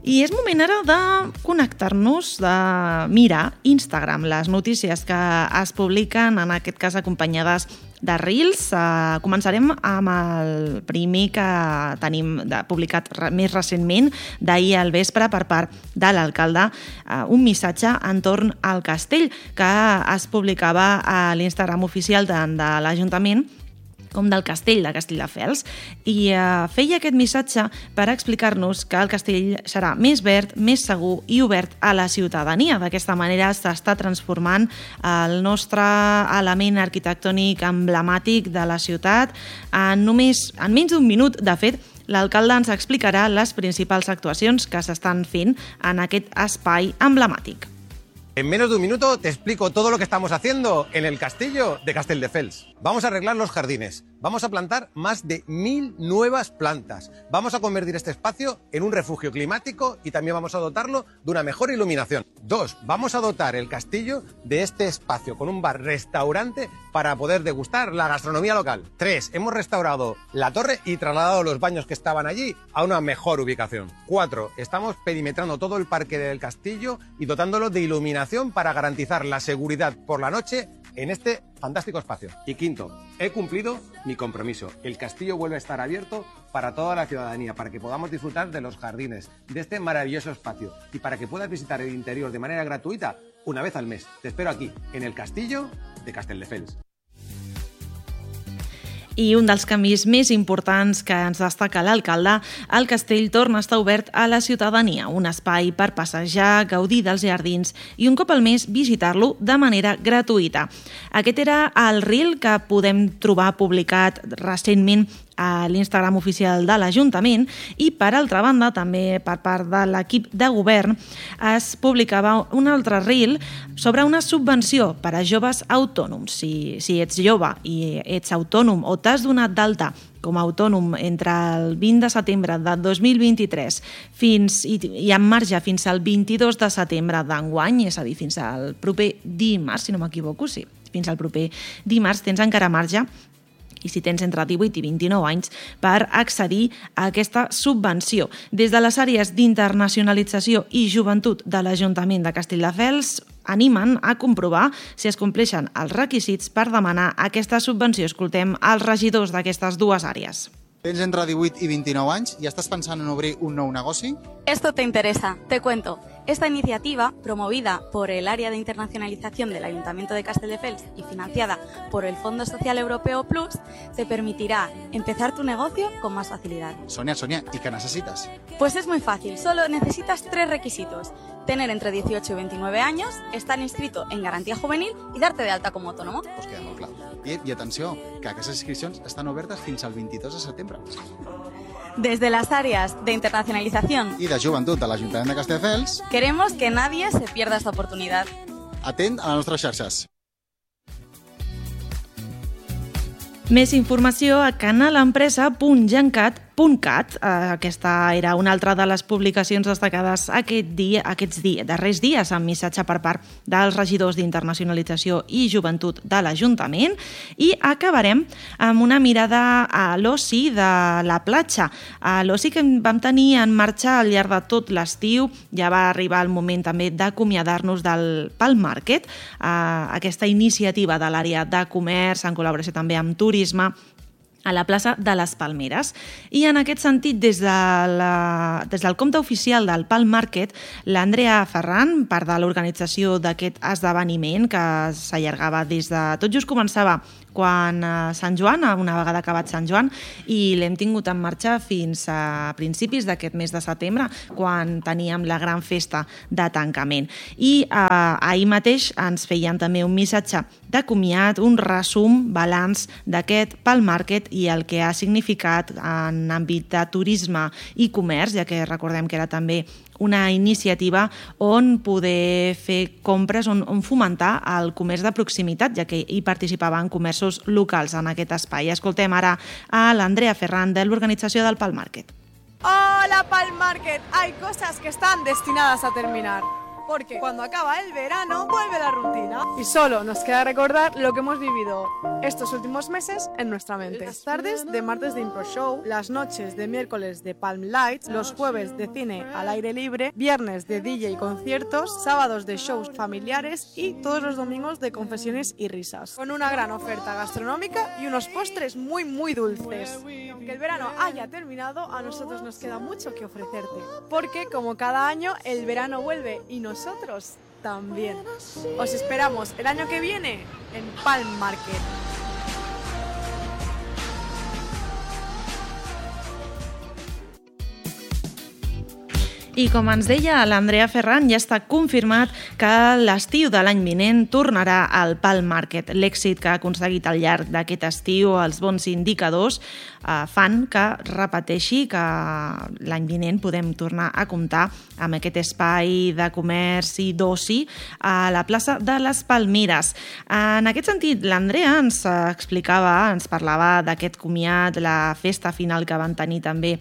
I és moment ara de connectar-nos, de mirar Instagram, les notícies que es publiquen, en aquest cas acompanyades de Reels. Començarem amb el primer que tenim publicat més recentment, d'ahir al vespre, per part de l'alcalde, un missatge entorn al castell que es publicava a l'Instagram oficial tant de l'Ajuntament com del castell de Castelldefels, i feia aquest missatge per explicar-nos que el castell serà més verd, més segur i obert a la ciutadania. D'aquesta manera s'està transformant el nostre element arquitectònic emblemàtic de la ciutat. En menys d'un minut, de fet, l'alcalde ens explicarà les principals actuacions que s'estan fent en aquest espai emblemàtic. En menos de un minuto te explico todo lo que estamos haciendo en el castillo de Castelldefels. Vamos a arreglar los jardines, vamos a plantar más de 1000 nuevas plantas, vamos a convertir este espacio en un refugio climático y también vamos a dotarlo de una mejor iluminación. 2, vamos a dotar el castillo de este espacio con un bar-restaurante para poder degustar la gastronomía local. 3, hemos restaurado la torre y trasladado los baños que estaban allí a una mejor ubicación. 4, estamos perimetrando todo el parque del castillo y dotándolo de iluminación para garantizar la seguridad por la noche en este fantástico espacio. Y 5, he cumplido mi compromiso. El castillo vuelve a estar abierto para toda la ciudadanía, para que podamos disfrutar de los jardines, de este maravilloso espacio y para que puedas visitar el interior de manera gratuita una vez al mes. Te espero aquí, en el castillo de Castelldefels. I un dels canvis més importants que ens destaca l'alcalde, el castell torna a estar obert a la ciutadania, un espai per passejar, gaudir dels jardins i un cop al mes visitar-lo de manera gratuïta. Aquest era el reel que podem trobar publicat recentment a l'Instagram oficial de l'Ajuntament i, per altra banda, també per part de l'equip de govern, es publicava un altre reel sobre una subvenció per a joves autònoms. Si ets jove i ets autònom o t'has donat d'alta com a autònom entre el 20 de setembre de 2023 i en marge fins al 22 de setembre d'enguany, és a dir, fins al proper dimarts, si no m'equivoco, sí, fins al proper dimarts tens encara marge, i si tens entre 18 i 29 anys, per accedir a aquesta subvenció. Des de les àrees d'internacionalització i joventut de l'Ajuntament de Castelldefels animen a comprovar si es compleixen els requisits per demanar aquesta subvenció. Escoltem els regidors d'aquestes dues àrees. Tens entre 18 i 29 anys i estàs pensant en obrir un nou negoci? Esto te interesa, te cuento. Esta iniciativa, promovida por el Área de Internacionalización del Ayuntamiento de Castelldefels y financiada por el Fondo Social Europeo Plus, te permitirá empezar tu negocio con más facilidad. Sonia, ¿y qué necesitas? Pues es muy fácil, solo necesitas 3 requisitos. Tener entre 18 y 29 años, estar inscrito en Garantía Juvenil i darte de alta com a autònomo. Pues queda molt clar. I atenció, que aquestes inscripcions estan obertes fins al 22 de setembre. Desde las áreas de internacionalización I de joventut de l'Ajuntament de Castelldefels, queremos que nadie se pierda esta oportunidad. atent a les nostres xarxes. Més informació a canalempresa.gencat.cat. Aquesta era una altra de les publicacions destacades aquests darrers dies, amb missatge per part dels regidors d'Internacionalització i Joventut de l'Ajuntament. I acabarem amb una mirada a l'oci de la platja. L'oci que vam tenir en marxa al llarg de tot l'estiu. Ja va arribar el moment també d'acomiadar-nos del Palm Market, aquesta iniciativa de l'àrea de comerç, en col·laboració també amb turisme, a la plaça de les Palmeres. I en aquest sentit, des del compte oficial del Palm Market, l'Andrea Ferran, part de l'organització d'aquest esdeveniment que s'allargava des de... Tot just començava quan Sant Joan, una vegada acabat Sant Joan, i l'hem tingut en marxa fins a principis d'aquest mes de setembre, quan teníem la gran festa de tancament. I ahir mateix ens feien també un missatge de comiat, un resum, balanç d'aquest Palm Market i el que ha significat en àmbit de turisme i comerç, ja que recordem que era també una iniciativa on poder fer compres, on fomentar el comerç de proximitat, ja que hi participaven comerços locals en aquest espai. Escoltem ara a l'Andrea Ferran de l'organització del Palm Market. Hola Palm Market, hay cosas que están destinadas a terminar. porque cuando acaba el verano vuelve la rutina. Y solo nos queda recordar lo que hemos vivido estos últimos meses en nuestra mente. Las tardes de martes de Impro Show, las noches de miércoles de Palm Lights, los jueves de cine al aire libre, viernes de DJ y conciertos, sábados de shows familiares y todos los domingos de confesiones y risas. Con una gran oferta gastronómica y unos postres muy dulces. Y aunque el verano haya terminado, a nosotros nos queda mucho que ofrecerte. Porque como cada año, el verano vuelve y nosotros también. Os esperamos el año que viene en Palm Market. I com ens deia l'Andrea Ferran, ja està confirmat que l'estiu de l'any vinent tornarà al Palm Market. L'èxit que ha aconseguit al llarg d'aquest estiu, els bons indicadors, fan que repeteixi que l'any vinent podem tornar a comptar amb aquest espai de comerç i d'oci a la plaça de les Palmeres. En aquest sentit, l'Andrea ens explicava, ens parlava d'aquest comiat, la festa final que van tenir també,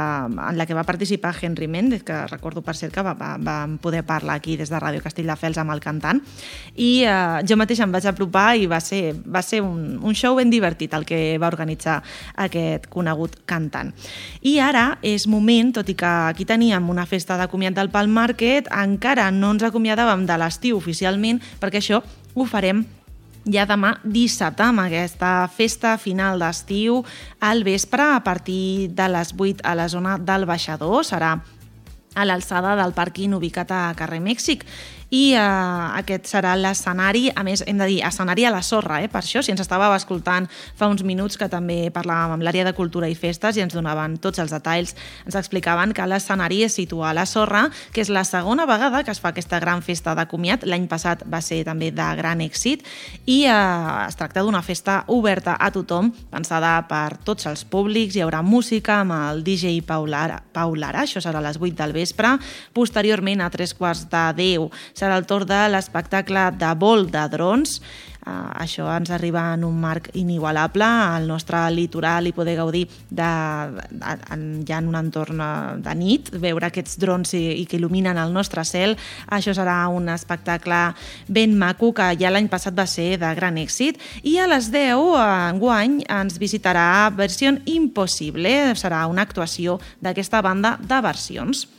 en la que va participar Henry Méndez, que recordo per cert que vam poder parlar aquí des de Ràdio Castelldefels amb el cantant, i jo mateix em vaig apropar i va ser un show ben divertit el que va organitzar aquest conegut cantant. I ara és moment, tot i que aquí teníem una festa de comiat del Palm Market, encara no ens acomiadàvem de l'estiu oficialment, perquè això ho farem ja demà dissabte, amb aquesta festa final d'estiu al vespre a partir de les 8 a la zona del Baixador. Serà a l'alçada del pàrquing ubicat a carrer Mèxic, i aquest serà l'escenari, a més hem de dir escenari a la sorra, per això, si ens estàveu escoltant fa uns minuts que també parlàvem amb l'àrea de cultura i festes i ens donaven tots els detalls, ens explicaven que l'escenari es situa a la sorra, que és la segona vegada que es fa aquesta gran festa de comiat. L'any passat va ser també de gran èxit i es tracta d'una festa oberta a tothom, pensada per tots els públics. Hi haurà música amb el DJ Pau Lara, això serà a les 8 del vespre. Posteriorment, a 3:45, serà el torn de l'espectacle de vol de drons. Això ens arriba en un marc inigualable al nostre litoral i poder gaudir ja en un entorn de nit, veure aquests drons i que il·luminen el nostre cel. Això serà un espectacle ben maco que ja l'any passat va ser de gran èxit. I a les 10 enguany ens visitarà Versió Impossible. Serà una actuació d'aquesta banda de versions.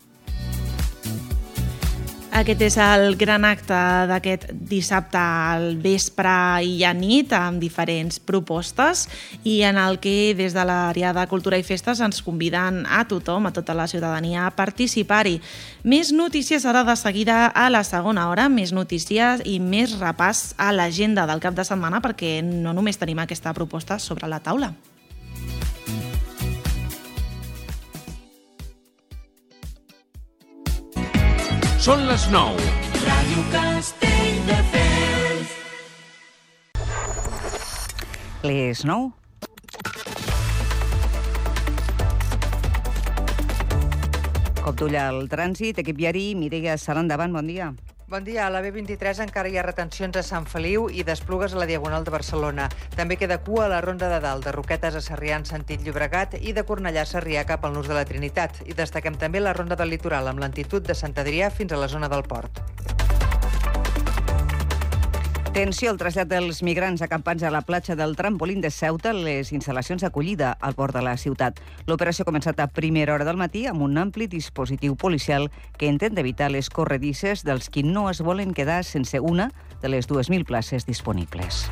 Aquest és el gran acte d'aquest dissabte al vespre i a nit, amb diferents propostes, i en el que des de l'àrea de cultura i festes ens conviden a tothom, a tota la ciutadania, a participar-hi. Més notícies ara de seguida a la segona hora, més notícies i més repàs a l'agenda del cap de setmana, perquè no només tenim aquesta proposta sobre la taula. Són les 9. Ràdio Castelldefels. Les 9. Cop d'ull al trànsit, equip viari, Mireia Sala, endavant, bon dia. Bon dia. A la B23 encara hi ha retencions a Sant Feliu i d'esplugues a la Diagonal de Barcelona. També queda cua a la Ronda de Dalt, de Roquetes a Sarrià en sentit Llobregat i de Cornellà a Sarrià cap al Nus de la Trinitat. I destaquem també la Ronda del Litoral amb lentitud de Sant Adrià fins a la zona del Port. Tensió al trasllat dels migrants acampants a la platja del Trampolín de Ceuta, les instal·lacions d'acollida al port de la ciutat. L'operació ha començat a primera hora del matí amb un ampli dispositiu policial que intenta evitar les corredisses dels qui no es volen quedar sense una de les 2.000 places disponibles.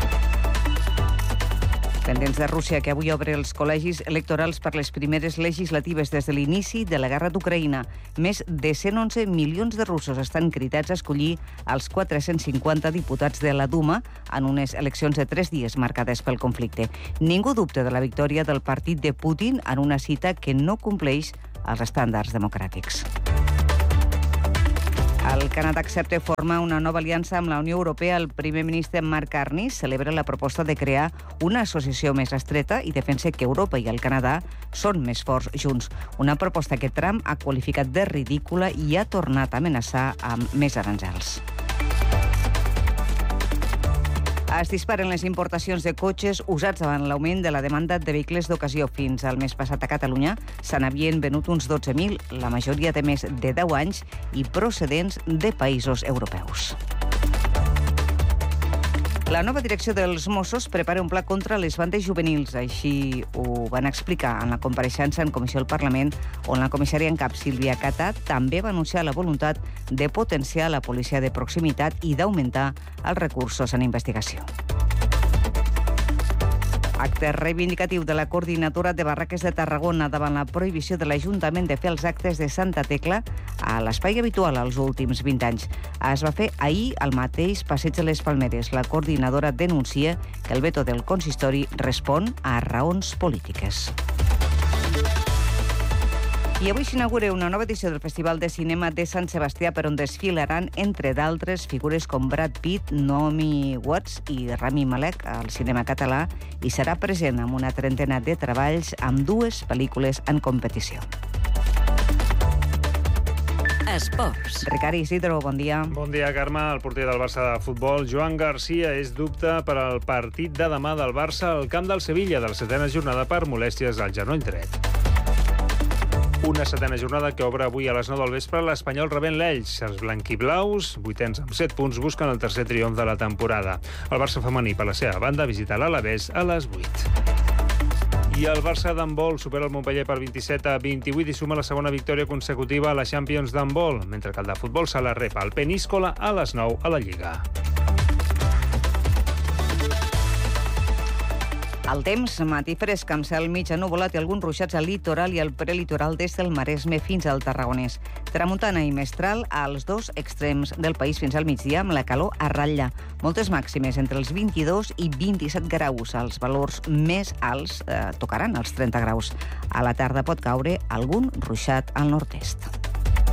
Pendents de Rússia, que avui obre els col·legis electorals per les primeres legislatives des de l'inici de la guerra d'Ucraïna. Més de 111 milions de russos estan cridats a escollir els 450 diputats de la Duma en unes eleccions de 3 dies marcades pel conflicte. Ningú dubta de la victòria del partit de Putin en una cita que no compleix els estàndards democràtics. El Canadà accepta formar una nova aliança amb la Unió Europea. El primer ministre Mark Carney celebra la proposta de crear una associació més estreta i defensa que Europa i el Canadà són més forts junts. Una proposta que Trump ha qualificat de ridícula i ha tornat a amenaçar amb més aranzels. Es disparen les importacions de cotxes usats davant l'augment de la demanda de vehicles d'ocasió. Fins al mes passat a Catalunya se n'havien venut uns 12.000, la majoria de més de 10 anys i procedents de països europeus. La nova direcció dels Mossos prepara un pla contra les bandes juvenils. Així ho van explicar en la compareixença en comissió al Parlament, on la comissària en cap, Sílvia Catà, també va anunciar la voluntat de potenciar la policia de proximitat i d'augmentar els recursos en investigació. Acte reivindicatiu de la coordinadora de barraques de Tarragona davant la prohibició de l'Ajuntament de fer els actes de Santa Tecla a l'espai habitual als últims 20 anys. Es va fer ahir al mateix Passeig de les Palmeres. La coordinadora denuncia que el veto del consistori respon a raons polítiques. I avui s'inaugura una nova edició del Festival de Cinema de Sant Sebastià, per on desfilaran, entre d'altres, figures com Brad Pitt, Naomi Watts i Rami Malek al cinema català, i serà present amb una trentena de treballs amb 2 pel·lícules en competició. Esports. Ricard Isidro, bon dia. Bon dia, Carme. El porter del Barça de futbol, Joan Garcia, és dubte per al partit de demà del Barça al camp del Sevilla de la 7a jornada per molèsties al genoll dret. Una 7a jornada que obre avui a les 9 del vespre. L'Espanyol rebent l'Elx. Els blanquiblaus, 8ens amb 7 punts, busquen el tercer triomf de la temporada. El Barça femení, per la seva banda, visita l'Alavés a les 8. I el Barça d'handbol supera el Montpellier per 27-28 i suma la segona victòria consecutiva a la Champions d'handbol, mentre que el de futbol se la rep al Peníscola a les 9 a la Lliga. El temps, matí fresc, amb cel mig ennuvolat i alguns ruixats al litoral i al prelitoral des del Maresme fins al Tarragonès. Tramuntana i mestral als 2 extrems del país fins al migdia, amb la calor a ratlla. Moltes màximes entre els 22 i 27 graus. Els valors més alts tocaran els 30 graus. A la tarda pot caure algun ruixat al nord-est.